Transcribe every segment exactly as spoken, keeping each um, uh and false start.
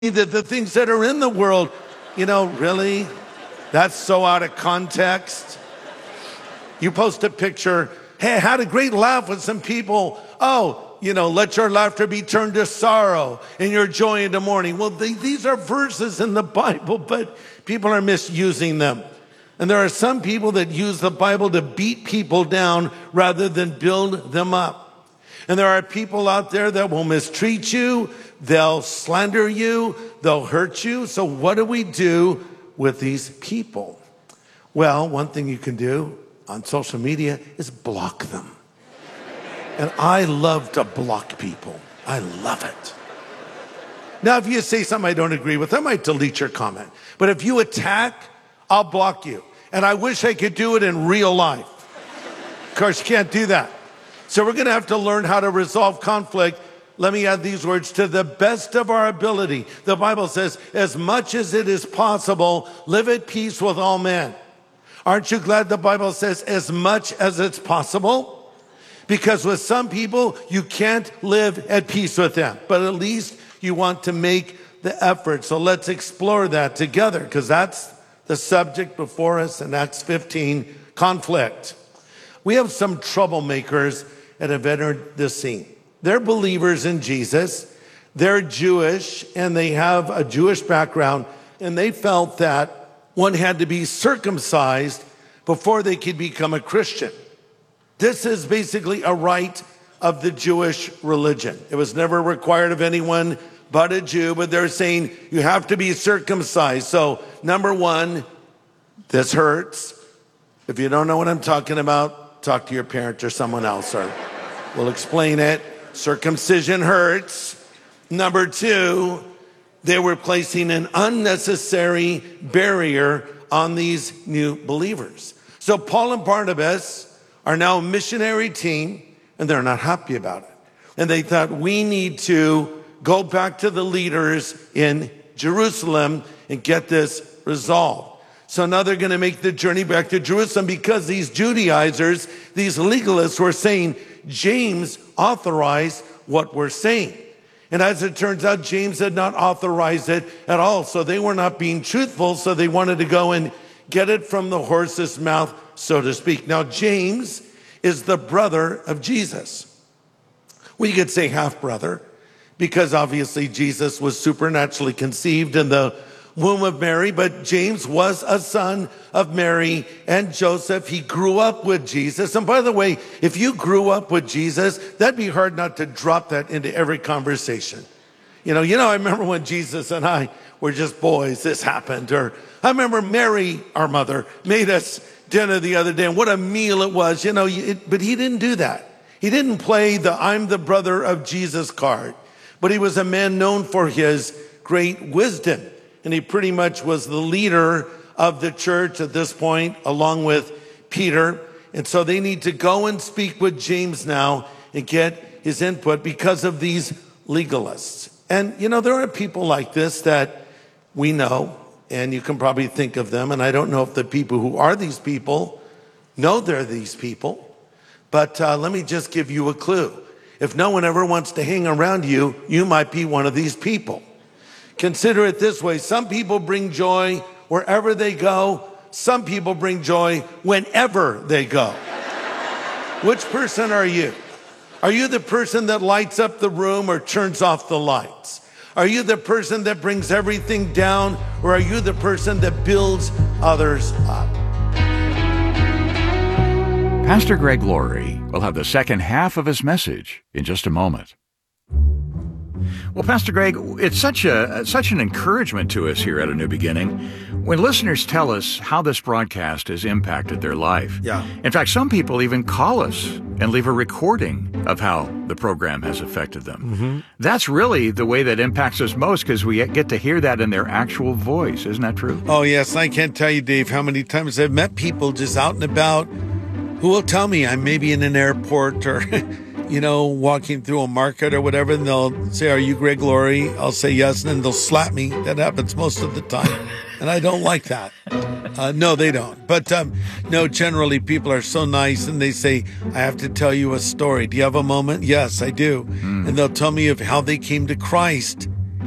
the, the things that are in the world. You know, really? That's so out of context. You post a picture, hey, I had a great laugh with some people. Oh, you know, let your laughter be turned to sorrow and your joy into mourning. Well, they, these are verses in the Bible, but people are misusing them. And there are some people that use the Bible to beat people down rather than build them up. And there are people out there that will mistreat you. They'll slander you. They'll hurt you. So what do we do with these people? Well, one thing you can do on social media is block them. And I love to block people. I love it. Now, if you say something I don't agree with, I might delete your comment. But if you attack, I'll block you. And I wish I could do it in real life. Of course, you can't do that. So we're going to have to learn how to resolve conflict. Let me add these words: to the best of our ability. The Bible says, as much as it is possible, live at peace with all men. Aren't you glad the Bible says as much as it's possible? Because with some people, you can't live at peace with them. But at least you want to make the effort. So let's explore that together, because that's the subject before us in Acts fifteen, conflict. We have some troublemakers that have entered the scene. They're believers in Jesus. They're Jewish, and they have a Jewish background. And they felt that one had to be circumcised before they could become a Christian. This is basically a rite of the Jewish religion. It was never required of anyone but a Jew, but they're saying you have to be circumcised. So, number one, this hurts. If you don't know what I'm talking about, talk to your parent or someone else, or we'll explain it. Circumcision hurts. Number two, they were placing an unnecessary barrier on these new believers. So Paul and Barnabas are now a missionary team, and they're not happy about it. And they thought, we need to go back to the leaders in Jerusalem and get this resolved. So now they're going to make the journey back to Jerusalem, because these Judaizers, these legalists, were saying James authorized what we're saying. And as it turns out, James had not authorized it at all. So they were not being truthful. So they wanted to go and get it from the horse's mouth, so to speak. Now, James is the brother of Jesus. Well, you could say half-brother, because obviously Jesus was supernaturally conceived in the womb of Mary, but James was a son of Mary and Joseph. He grew up with Jesus. And by the way, if you grew up with Jesus, that'd be hard not to drop that into every conversation. You know, you know, I remember when Jesus and I were just boys, this happened. Or I remember Mary, our mother, made us dinner the other day, and what a meal it was. You know, it, but he didn't do that. He didn't play the I'm the brother of Jesus card, but he was a man known for his great wisdom. And he pretty much was the leader of the church at this point, along with Peter. And so they need to go and speak with James now and get his input because of these legalists. And, you know, there are people like this that we know, and you can probably think of them. And I don't know if the people who are these people know they're these people. But uh, let me just give you a clue. If no one ever wants to hang around you, you might be one of these people. Consider it this way. Some people bring joy wherever they go. Some people bring joy whenever they go. Which person are you? Are you the person that lights up the room or turns off the lights? Are you the person that brings everything down, or are you the person that builds others up? Pastor Greg Laurie will have the second half of his message in just a moment. Well, Pastor Greg, it's such a such an encouragement to us here at A New Beginning when listeners tell us how this broadcast has impacted their life. Yeah. In fact, some people even call us and leave a recording of how the program has affected them. Mm-hmm. That's really the way that impacts us most, because we get to hear that in their actual voice. Isn't that true? Oh, yes. I can't tell you, Dave, how many times I've met people just out and about who will tell me I'm maybe in an airport or you know, walking through a market or whatever, and they'll say, are you Greg Laurie? I'll say yes, and then they'll slap me. That happens most of the time, and I don't like that. Uh, no, they don't. But um, no, generally people are so nice, and they say, I have to tell you a story. Do you have a moment? Yes, I do. Mm. And they'll tell me of how they came to Christ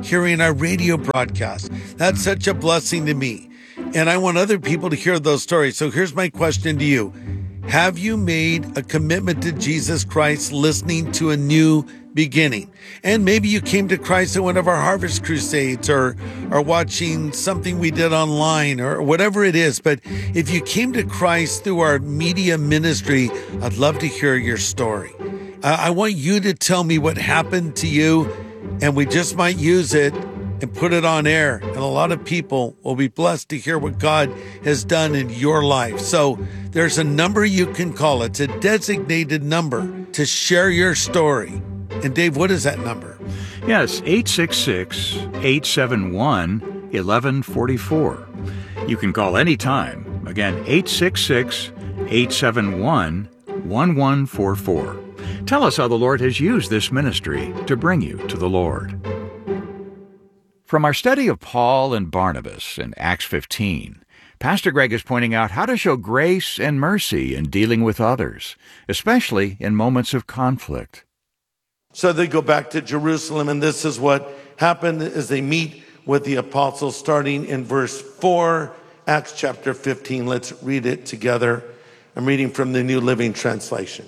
hearing our radio broadcast. That's such a blessing to me. And I want other people to hear those stories. So here's my question to you. Have you made a commitment to Jesus Christ listening to A New Beginning? And maybe you came to Christ at one of our Harvest Crusades or, or watching something we did online or whatever it is. But if you came to Christ through our media ministry, I'd love to hear your story. Uh, I want you to tell me what happened to you, and we just might use it and put it on air. And a lot of people will be blessed to hear what God has done in your life. So there's a number you can call. It's a designated number to share your story. And Dave, what is that number? Yes, eight six six, eight seven one, one one four four. You can call anytime. Again, eight six six, eight seven one, one one four four. Tell us how the Lord has used this ministry to bring you to the Lord. From our study of Paul and Barnabas in Acts fifteen, Pastor Greg is pointing out how to show grace and mercy in dealing with others, especially in moments of conflict. So they go back to Jerusalem, and this is what happened as they meet with the apostles, starting in verse four, Acts chapter fifteen. Let's read it together. I'm reading from the New Living Translation.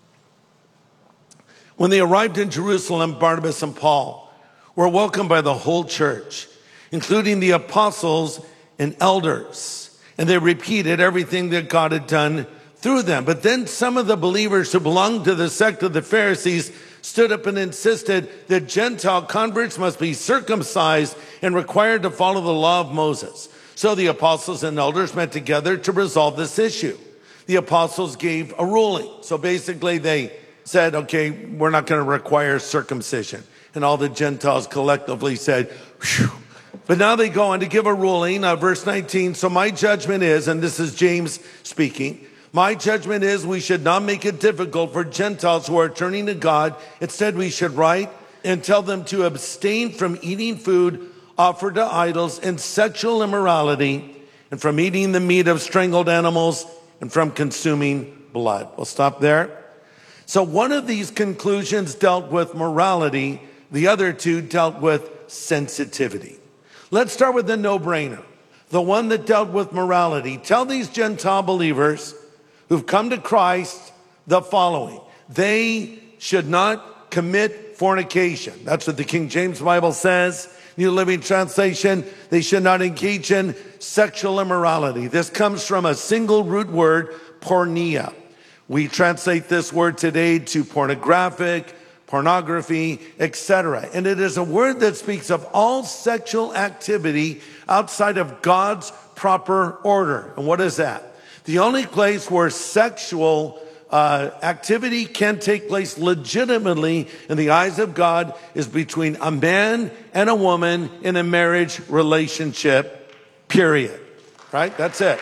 When they arrived in Jerusalem, Barnabas and Paul were welcomed by the whole church, including the apostles and elders. And they repeated everything that God had done through them. But then some of the believers who belonged to the sect of the Pharisees stood up and insisted that Gentile converts must be circumcised and required to follow the law of Moses. So the apostles and elders met together to resolve this issue. The apostles gave a ruling. So basically they said, okay, we're not going to require circumcision. And all the Gentiles collectively said, phew. But now they go on to give a ruling, uh, verse nineteen. So my judgment is, and this is James speaking, my judgment is we should not make it difficult for Gentiles who are turning to God. Instead, we should write and tell them to abstain from eating food offered to idols and sexual immorality, and from eating the meat of strangled animals, and from consuming blood. We'll stop there. So one of these conclusions dealt with morality. The other two dealt with sensitivity. Let's start with the no-brainer, the one that dealt with morality. Tell these Gentile believers who've come to Christ the following. They should not commit fornication. That's what the King James Bible says. New Living Translation, they should not engage in sexual immorality. This comes from a single root word, porneia. We translate this word today to pornographic, pornography, et cetera. And it is a word that speaks of all sexual activity outside of God's proper order. And what is that? The only place where sexual uh, activity can take place legitimately in the eyes of God is between a man and a woman in a marriage relationship, period. Right? That's it.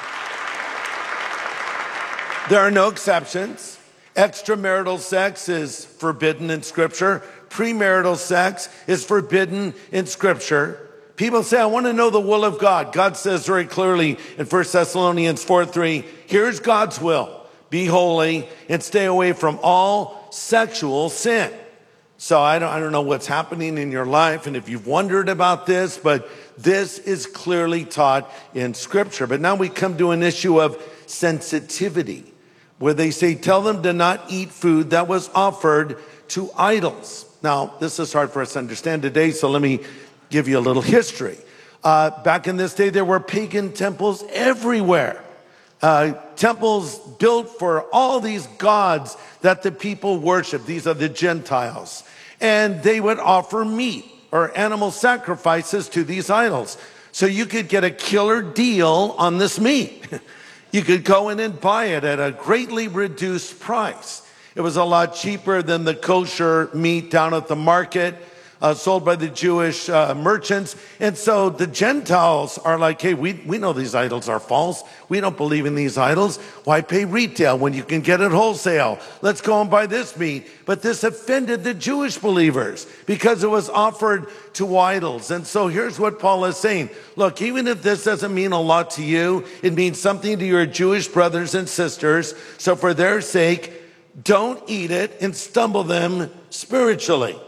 There are no exceptions. Extramarital sex is forbidden in Scripture. Premarital sex is forbidden in Scripture. People say, I want to know the will of God. God says very clearly in First Thessalonians four three, here's God's will. Be holy and stay away from all sexual sin. So I don't, I don't know what's happening in your life and if you've wondered about this, but this is clearly taught in Scripture. But now we come to an issue of sensitivity, where they say, tell them to not eat food that was offered to idols. Now, this is hard for us to understand today, so let me give you a little history. Uh, back in this day, there were pagan temples everywhere. Uh, temples built for all these gods that the people worship. These are the Gentiles. And they would offer meat or animal sacrifices to these idols. So you could get a killer deal on this meat. You could go in and buy it at a greatly reduced price. It was a lot cheaper than the kosher meat down at the market, uh, sold by the Jewish uh, merchants. And so the Gentiles are like, hey, we, we know these idols are false. We don't believe in these idols. Why pay retail when you can get it wholesale? Let's go and buy this meat. But this offended the Jewish believers because it was offered to idols. And so here's what Paul is saying. Look, even if this doesn't mean a lot to you, it means something to your Jewish brothers and sisters. So for their sake, don't eat it and stumble them spiritually.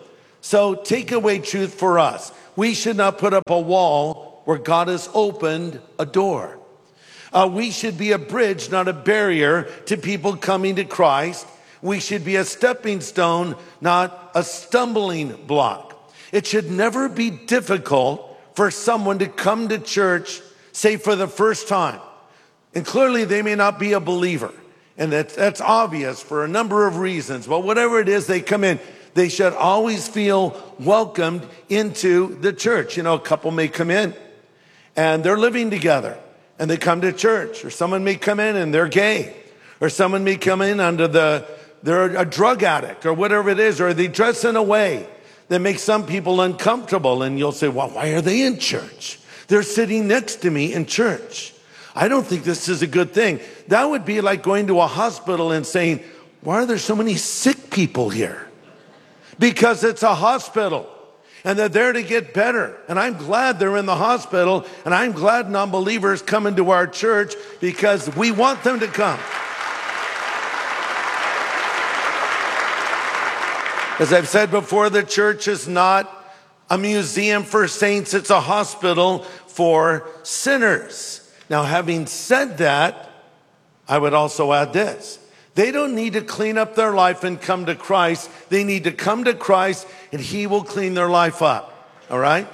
So takeaway truth for us. We should not put up a wall where God has opened a door. Uh, we should be a bridge, not a barrier to people coming to Christ. We should be a stepping stone, not a stumbling block. It should never be difficult for someone to come to church, say for the first time. And clearly they may not be a believer. And that's, that's obvious for a number of reasons. But whatever it is, they come in. They should always feel welcomed into the church. You know, a couple may come in and they're living together and they come to church. Or someone may come in and they're gay. Or someone may come in under the, they're a drug addict or whatever it is. Or they dress in a way that makes some people uncomfortable. And you'll say, well, why are they in church? They're sitting next to me in church. I don't think this is a good thing. That would be like going to a hospital and saying, why are there so many sick people here? Because it's a hospital and they're there to get better. And I'm glad they're in the hospital, and I'm glad non-believers come into our church because we want them to come. As I've said before, the church is not a museum for saints. It's a hospital for sinners. Now, having said that, I would also add this. They don't need to clean up their life and come to Christ. They need to come to Christ and He will clean their life up. All right?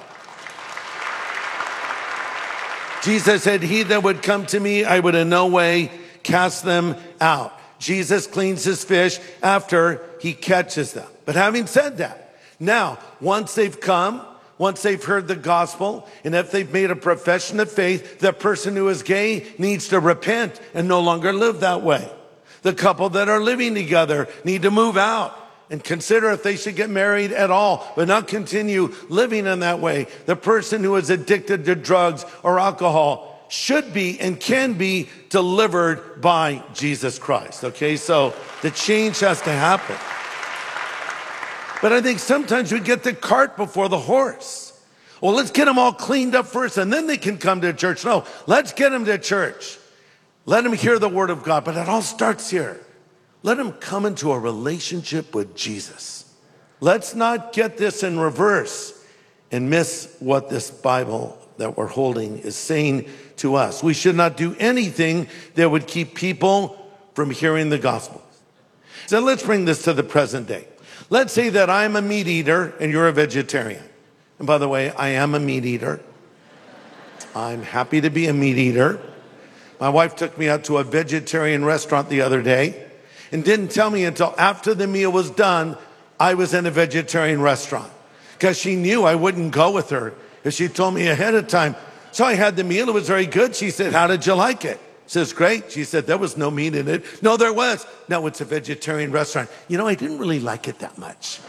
Jesus said, he that would come to me, I would in no way cast them out. Jesus cleans his fish after he catches them. But having said that, now, once they've come, once they've heard the gospel, and if they've made a profession of faith, the person who is gay needs to repent and no longer live that way. The couple that are living together need to move out and consider if they should get married at all, but not continue living in that way. The person who is addicted to drugs or alcohol should be and can be delivered by Jesus Christ. Okay, so the change has to happen. But I think sometimes we get the cart before the horse. Well, let's get them all cleaned up first and then they can come to church. No, let's get them to church. Let them hear the word of God. But it all starts here. Let them come into a relationship with Jesus. Let's not get this in reverse and miss what this Bible that we're holding is saying to us. We should not do anything that would keep people from hearing the gospel. So let's bring this to the present day. Let's say that I'm a meat eater and you're a vegetarian. And by the way, I am a meat eater. I'm happy to be a meat eater. My wife took me out to a vegetarian restaurant the other day and didn't tell me until after the meal was done I was in a vegetarian restaurant, because she knew I wouldn't go with her if she told me ahead of time. So I had the meal. It was very good. She said, how did you like it? I says, great. She said, there was no meat in it. No, there was. No, it's a vegetarian restaurant. You know, I didn't really like it that much.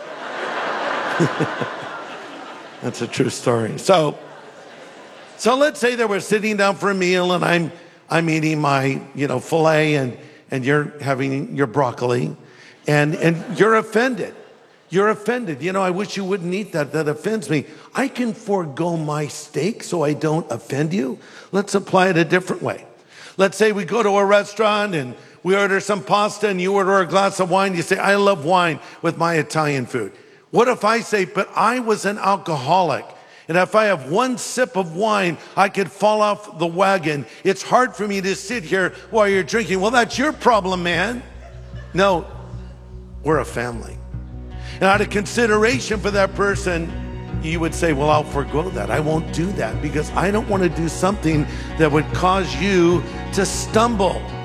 That's a true story. So, so let's say that we're sitting down for a meal and I'm I'm eating my, you know, filet and, and you're having your broccoli and, and you're offended. You're offended. You know, I wish you wouldn't eat that. That offends me. I can forego my steak so I don't offend you. Let's apply it a different way. Let's say we go to a restaurant and we order some pasta and you order a glass of wine. You say, I love wine with my Italian food. What if I say, but I was an alcoholic? And if I have one sip of wine, I could fall off the wagon. It's hard for me to sit here while you're drinking. Well, that's your problem, man. No, we're a family. And out of consideration for that person, you would say, well, I'll forgo that. I won't do that because I don't want to do something that would cause you to stumble.